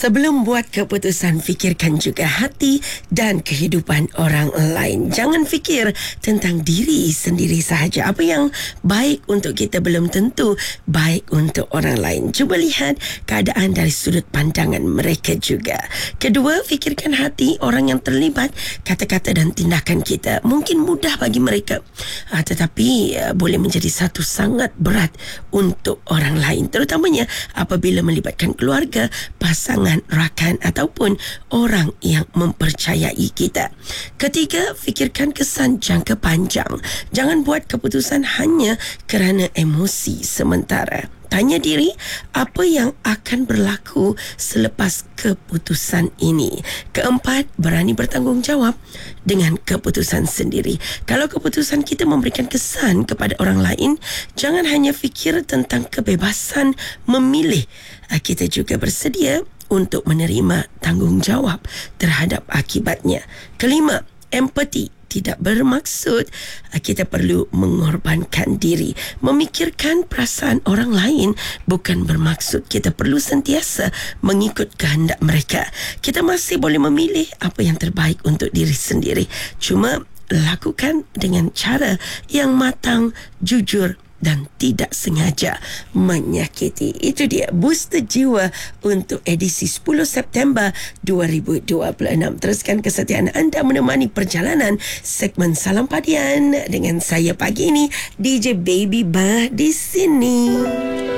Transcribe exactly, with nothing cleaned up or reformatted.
Sebelum buat keputusan, fikirkan juga hati dan kehidupan orang lain. Jangan fikir tentang diri sendiri sahaja. Apa yang baik untuk kita belum tentu baik untuk orang lain. Cuba lihat keadaan dari sudut pandangan mereka juga. Kedua, fikirkan hati orang yang terlibat. Kata-kata dan tindakan kita mungkin mudah bagi mereka, uh, tetapi uh, boleh menjadi satu sangat berat untuk orang lain, terutamanya apabila melibatkan keluarga, pasangan, rakan ataupun orang yang mempercayai kita. Ketiga, fikirkan kesan jangka panjang. Jangan buat keputusan hanya kerana emosi sementara. Tanya diri, apa yang akan berlaku selepas keputusan ini? Keempat, berani bertanggungjawab dengan keputusan sendiri. Kalau keputusan kita memberikan kesan kepada orang lain, jangan hanya fikir tentang kebebasan memilih. Kita juga bersedia untuk menerima tanggungjawab terhadap akibatnya. Kelima, empati. Tidak bermaksud kita perlu mengorbankan diri. Memikirkan perasaan orang lain bukan bermaksud kita perlu sentiasa mengikut kehendak mereka. Kita masih boleh memilih apa yang terbaik untuk diri sendiri. Cuma lakukan dengan cara yang matang, jujur dan tidak sengaja menyakiti. Itu dia Booster Jiwa untuk edisi sepuluh September dua ribu dua puluh enam. Teruskan kesetiaan anda menemani perjalanan segmen Salam Padian dengan saya pagi ini, D J Baby Bah di sini.